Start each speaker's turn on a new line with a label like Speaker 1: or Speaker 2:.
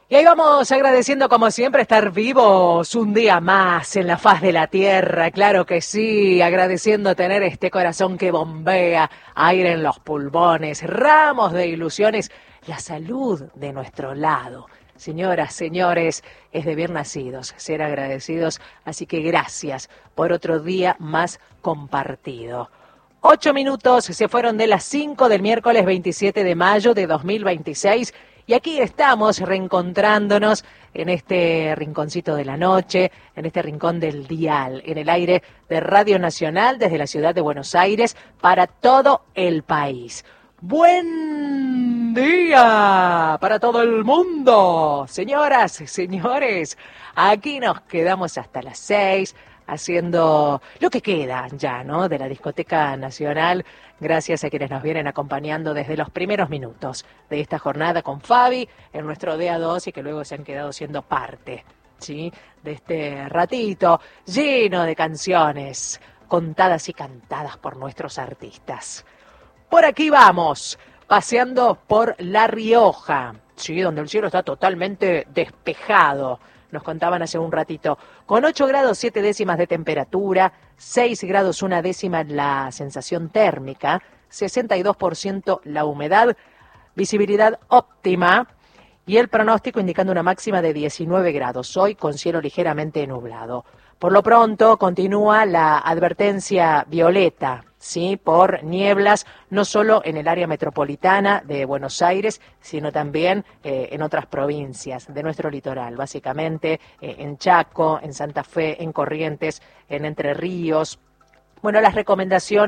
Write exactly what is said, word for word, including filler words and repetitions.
Speaker 1: Y ahí vamos agradeciendo como siempre estar vivos un día más en la faz de la tierra, claro que sí, agradeciendo tener este corazón que bombea, aire en los pulmones, ramos de ilusiones, la salud de nuestro lado. Señoras, señores, es de bien nacidos ser agradecidos, así que gracias por otro día más compartido. Ocho minutos se fueron de las cinco del miércoles veintisiete de mayo de dos mil veintiséis y aquí estamos reencontrándonos en este rinconcito de la noche, en este rincón del dial, en el aire de Radio Nacional desde la ciudad de Buenos Aires para todo el país. ¡Buen día para todo el mundo! Señoras, señores, aquí nos quedamos hasta las seis haciendo lo que queda ya, ¿no?, de la Discoteca Nacional. Gracias a quienes nos vienen acompañando desde los primeros minutos de esta jornada con Fabi en nuestro D A dos y que luego se han quedado siendo parte, ¿sí?, de este ratito lleno de canciones contadas y cantadas por nuestros artistas. Por aquí vamos, paseando por La Rioja, sí, donde el cielo está totalmente despejado. Nos contaban hace un ratito, con ocho grados siete décimas de temperatura, seis grados una décima la sensación térmica, sesenta y dos por ciento la humedad, visibilidad óptima y el pronóstico indicando una máxima de diecinueve grados, hoy con cielo ligeramente nublado. Por lo pronto continúa la advertencia violeta, sí, por nieblas, no solo en el área metropolitana de Buenos Aires, sino también eh, en otras provincias de nuestro litoral, básicamente eh, en Chaco, en Santa Fe, en Corrientes, en Entre Ríos. Bueno, las recomendaciones